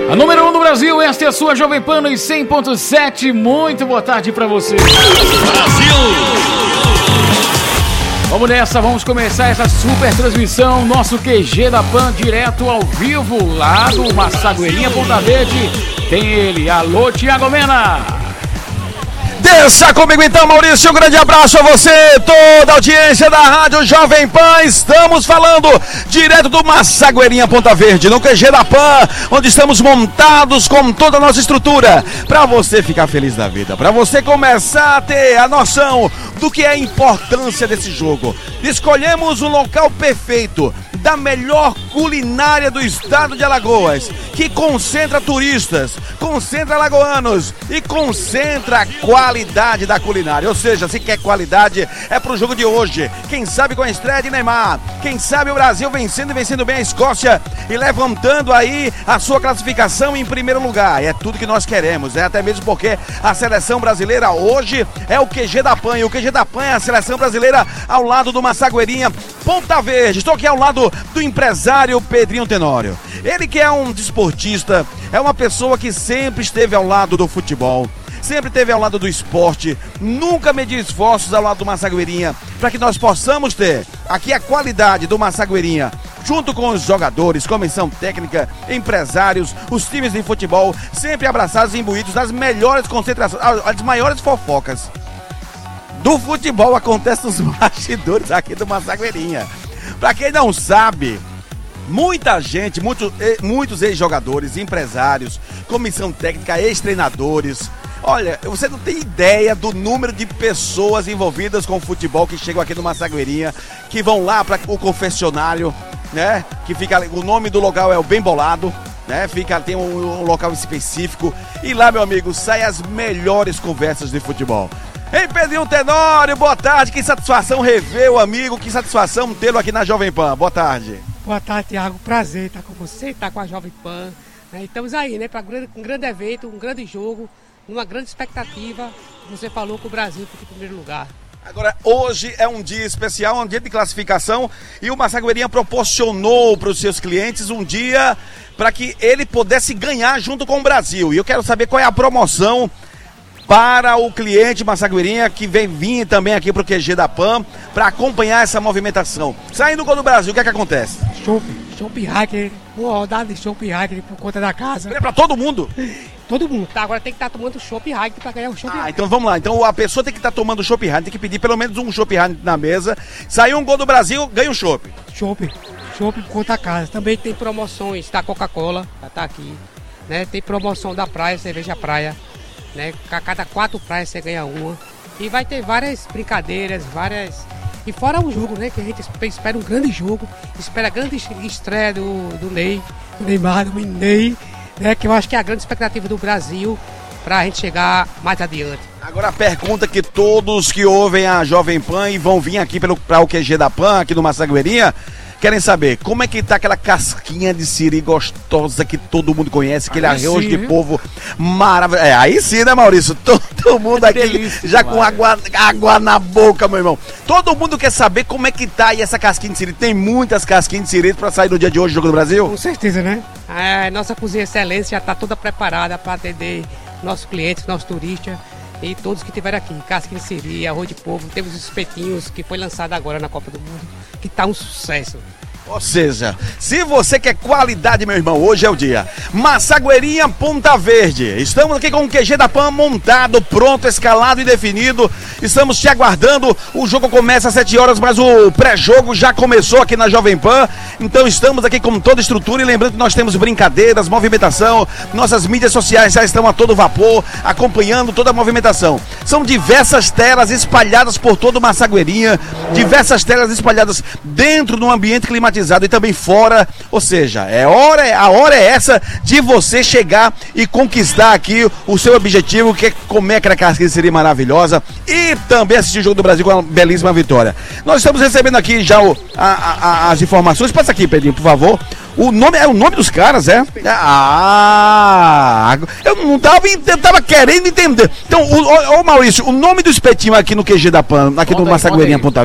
A número 1 do Brasil, esta é a sua Jovem Pan nos 100.7. Muito boa tarde pra você. Brasil! Vamos nessa, vamos começar essa super transmissão. Nosso QG da Pan, direto ao vivo, lá do Massagueirinha, Ponta Verde. Tem ele, alô, Thiago Mena. Deixa comigo então, Maurício, um grande abraço a você, toda a audiência da Rádio Jovem Pan. Estamos falando direto do Massagueirinha, Ponta Verde, no QG da Pan, onde estamos montados com toda a nossa estrutura, para você ficar feliz da vida, para você começar a ter a noção do que é a importância desse jogo. Escolhemos um local perfeito, da melhor culinária do estado de Alagoas, que concentra turistas, concentra alagoanos e concentra a qualidade da culinária. Ou seja, se quer qualidade, é pro jogo de hoje. Quem sabe com a estreia de Neymar, quem sabe o Brasil vencendo bem a Escócia e levantando aí a sua classificação em primeiro lugar. É tudo que nós queremos, até mesmo porque a seleção brasileira hoje é o QG da Pan, e o QG da Pan é a seleção brasileira ao lado do Massagueirinha, Ponta Verde. Estou aqui ao lado do empresário Pedrinho Tenório. Ele que é um desportista, é uma pessoa que sempre esteve ao lado do futebol, sempre esteve ao lado do esporte, nunca mediu esforços ao lado do Massagueirinha, para que nós possamos ter aqui a qualidade do Massagueirinha, junto com os jogadores, comissão técnica, empresários, os times de futebol, sempre abraçados e imbuídos das melhores concentrações, as maiores fofocas do futebol acontece nos bastidores aqui do Massagueirinha. Pra quem não sabe, muita gente, muitos ex-jogadores, empresários, comissão técnica, ex-treinadores. Olha, você não tem ideia do número de pessoas envolvidas com o futebol que chegam aqui no Massagueirinha, que vão lá para o confessionário, né? Que fica, o nome do local é o Bem Bolado, né? Tem um local específico e lá, meu amigo, saem as melhores conversas de futebol. Ei, Pedrinho Tenório, boa tarde, que satisfação rever o amigo, que satisfação tê-lo aqui na Jovem Pan, boa tarde. Boa tarde, Thiago, prazer estar com você, estar com a Jovem Pan, né? Estamos aí, né, para um grande evento, um grande jogo, uma grande expectativa, você falou que o Brasil fica em primeiro lugar. Agora, hoje é um dia especial, um dia de classificação, e o Massagueirinha proporcionou para os seus clientes um dia para que ele pudesse ganhar junto com o Brasil, e eu quero saber qual é a promoção para o cliente Massagueirinha que vem vir também aqui para o QG da Pan para acompanhar essa movimentação. Saindo do Brasil, o que é que acontece? Chopp Hacker, uma rodada de Chopp Hacker por conta da casa. É para todo mundo? Todo mundo, tá? Agora tem que estar tomando Chopp Hacker para ganhar o Chopp Hacker. Então vamos lá, então a pessoa tem que estar tomando Chopp Hacker, tem que pedir pelo menos um Chopp Hacker na mesa. Saiu um gol do Brasil, ganha um chopp. Chopp por conta da casa. Também tem promoções da Coca-Cola, tá aqui, né? Tem promoção da praia, cerveja praia, né? A cada 4 praias você ganha uma. E vai ter várias brincadeiras, e fora o jogo, né? Que a gente espera um grande jogo, espera a grande estreia do Ney, do Neymar, do Ney, né? Que eu acho que é a grande expectativa do Brasil pra gente chegar mais adiante. Agora a pergunta que todos que ouvem a Jovem Pan e vão vir aqui para o QG da Pan, aqui no Massagueirinha, querem saber como é que tá aquela casquinha de siri gostosa que todo mundo conhece, aquele arroz de polvo maravilhoso. É, aí sim, né, Maurício? Todo mundo aqui delícia, já com água na boca, meu irmão. Todo mundo quer saber como é que tá aí essa casquinha de siri. Tem muitas casquinhas de siri para sair no dia de hoje do Jogo do Brasil? Com certeza, né? Nossa cozinha excelência já tá toda preparada para atender nossos clientes, nossos turistas e todos que estiveram aqui. Casquinha de siri, arroz de polvo, temos os espetinhos que foi lançado agora na Copa do Mundo, que tá um sucesso. Ou seja, se você quer qualidade, meu irmão, hoje é o dia. Massagueirinha, Ponta Verde. Estamos aqui com o QG da Pan montado, pronto, escalado e definido. Estamos te aguardando. O jogo começa às 7 horas, mas o pré-jogo já começou aqui na Jovem Pan. Então estamos aqui com toda a estrutura e lembrando que nós temos brincadeiras, movimentação. Nossas mídias sociais já estão a todo vapor, acompanhando toda a movimentação. São diversas telas espalhadas por todo o Massagueirinha, diversas telas espalhadas dentro do ambiente climatizado e também fora, ou seja, a hora é essa de você chegar e conquistar aqui o seu objetivo, que é comer aquela casquinha de siri maravilhosa e também assistir o Jogo do Brasil com uma belíssima vitória. Nós estamos recebendo aqui já as informações. Passa aqui, Pedrinho, por favor. O nome é o nome dos caras, é? Eu tava querendo entender. Então, ô Maurício, o nome do espetinho aqui no QG da Pan, aqui do Massagueirinha Ponta